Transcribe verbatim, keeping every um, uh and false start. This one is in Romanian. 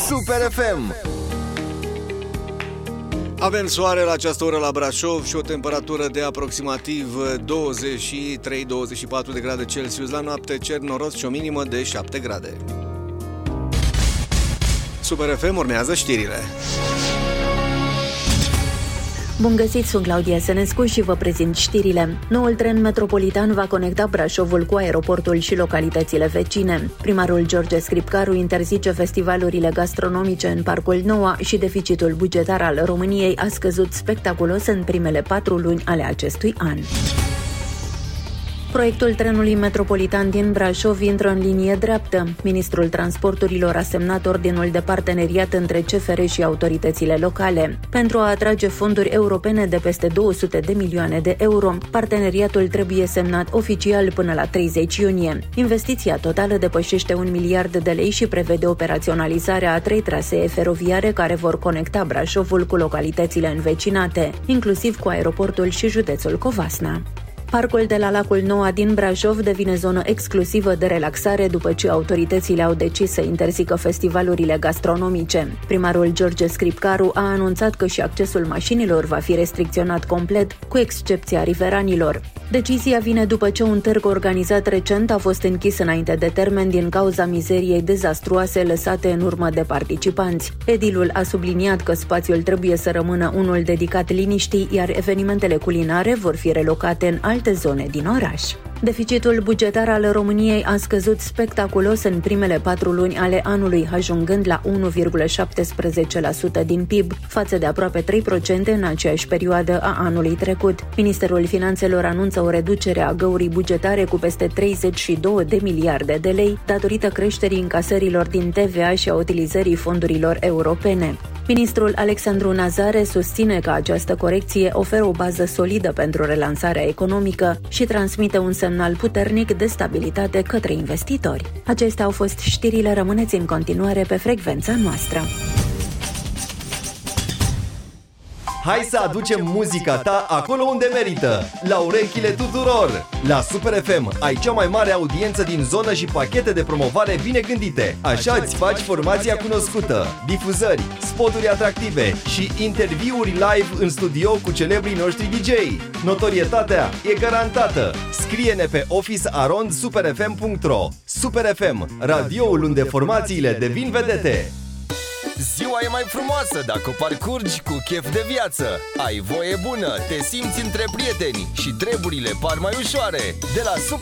Super F M. Avem soare la această oră la Brașov și o temperatură de aproximativ douăzeci și trei douăzeci și patru de grade Celsius. La noapte cer noros și o minimă de șapte grade. Super F M, urmează știrile. Bun găsit, sunt Claudia Sănescu și vă prezint știrile. Noul tren metropolitan va conecta Brașovul cu aeroportul și localitățile vecine. Primarul George Scripcaru interzice festivalurile gastronomice în Parcul Noua și deficitul bugetar al României a scăzut spectaculos în primele patru luni ale acestui an. Proiectul trenului metropolitan din Brașov intră în linie dreaptă. Ministrul Transporturilor a semnat ordinul de parteneriat între C F R și autoritățile locale. Pentru a atrage fonduri europene de peste două sute de milioane de euro, parteneriatul trebuie semnat oficial până la treizeci iunie. Investiția totală depășește un miliard de lei și prevede operaționalizarea a trei trasee feroviare care vor conecta Brașovul cu localitățile învecinate, inclusiv cu aeroportul și județul Covasna. Parcul de la Lacul Noua din Brașov devine zonă exclusivă de relaxare după ce autoritățile au decis să interzică festivalurile gastronomice. Primarul George Scripcaru a anunțat că și accesul mașinilor va fi restricționat complet, cu excepția riveranilor. Decizia vine după ce un târg organizat recent a fost închis înainte de termen din cauza mizeriei dezastruoase lăsate în urmă de participanți. Edilul a subliniat că spațiul trebuie să rămână unul dedicat liniștii, iar evenimentele culinare vor fi relocate în alte zone din oraș. Deficitul bugetar al României a scăzut spectaculos în primele patru luni ale anului, ajungând la unu virgulă șaptesprezece la sută din P I B, față de aproape trei la sută în aceeași perioadă a anului trecut. Ministerul Finanțelor anunță o reducere a găurii bugetare cu peste treizeci și două de miliarde de lei, datorită creșterii încasărilor din T V A și a utilizării fondurilor europene. Ministrul Alexandru Nazare susține că această corecție oferă o bază solidă pentru relansarea economică și transmite un semnal puternic de stabilitate către investitori. Acestea au fost știrile, rămâneți în continuare pe frecvența noastră. Hai să aducem muzica ta acolo unde merită, la urechile tuturor! La Super F M ai cea mai mare audiență din zonă și pachete de promovare bine gândite. Așa îți faci formația cunoscută, difuzări, spoturi atractive și interviuri live în studio cu celebrii noștri D J. Notorietatea e garantată! Scrie-ne pe office arond super f m punct r o. Super F M, radioul unde formațiile devin vedete. Ziua e mai frumoasă dacă o parcurgi cu chef de viață. Ai voie bună, te simți între prieteni și treburile par mai ușoare. De la Super